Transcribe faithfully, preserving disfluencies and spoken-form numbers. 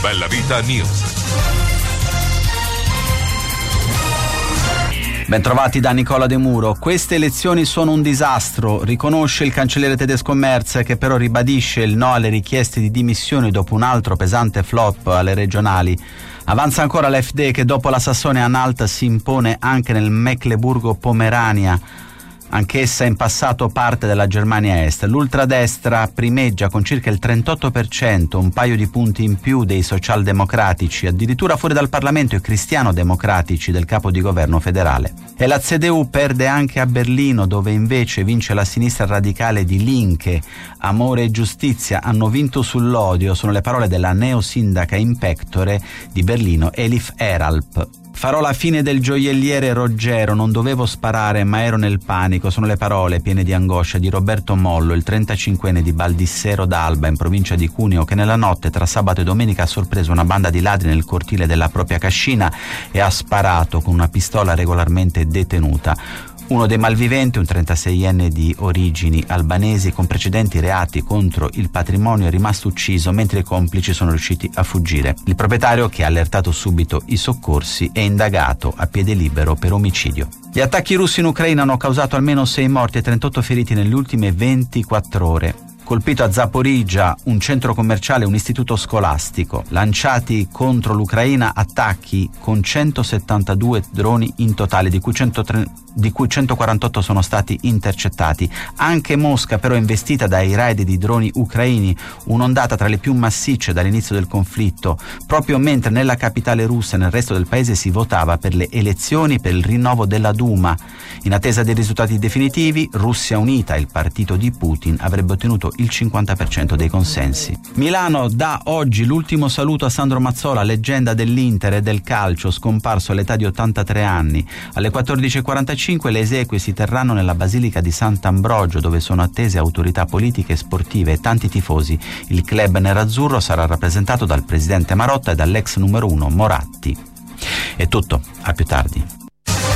Bella Vita News. Bentrovati da Nicola De Muro. Queste elezioni sono un disastro, riconosce il cancelliere tedesco Merz, che però ribadisce il no alle richieste di dimissioni dopo un altro pesante flop alle regionali. Avanza ancora l'A F D, che dopo la Sassonia-Anhalt si impone anche nel Mecklenburgo-Pomerania, anch'essa in passato parte della Germania Est. L'ultradestra primeggia con circa il trentotto per cento, un paio di punti in più dei socialdemocratici, addirittura fuori dal Parlamento i cristiano-democratici del capo di governo federale. E la C D U perde anche a Berlino, dove invece vince la sinistra radicale di Linke. Amore e giustizia hanno vinto sull'odio, sono le parole della neosindaca in pectore di Berlino Elif Eralp. Farò la fine del gioielliere Roggero, non dovevo sparare ma ero nel panico, sono le parole piene di angoscia di Roberto Mollo, il trentacinquenne di Baldissero d'Alba in provincia di Cuneo, che nella notte tra sabato e domenica ha sorpreso una banda di ladri nel cortile della propria cascina e ha sparato con una pistola regolarmente detenuta. Uno dei malviventi, un trentaseienne di origini albanesi con precedenti reati contro il patrimonio, è rimasto ucciso mentre i complici sono riusciti a fuggire. Il proprietario, che ha allertato subito i soccorsi, è indagato a piede libero per omicidio. Gli attacchi russi in Ucraina hanno causato almeno sei morti e trentotto feriti nelle ultime ventiquattro ore. Colpito a Zaporizhzhia un centro commerciale e un istituto scolastico. Lanciati contro l'Ucraina attacchi con centosettantadue droni in totale, di cui, centotre, di cui centoquarantotto sono stati intercettati. Anche Mosca però è investita dai raid di droni ucraini, un'ondata tra le più massicce dall'inizio del conflitto, proprio mentre nella capitale russa e nel resto del paese si votava per le elezioni per il rinnovo della Duma. In attesa dei risultati definitivi, Russia Unita, il partito di Putin, avrebbe ottenuto il cinquanta per cento dei consensi. Milano dà oggi l'ultimo saluto a Sandro Mazzola, leggenda dell'Inter e del calcio, scomparso all'età di ottantatré anni. Alle quattordici e quarantacinque le esequie si terranno nella Basilica di Sant'Ambrogio, dove sono attese autorità politiche e sportive e tanti tifosi. Il club nerazzurro sarà rappresentato dal presidente Marotta e dall'ex numero uno Moratti. È tutto, a più tardi.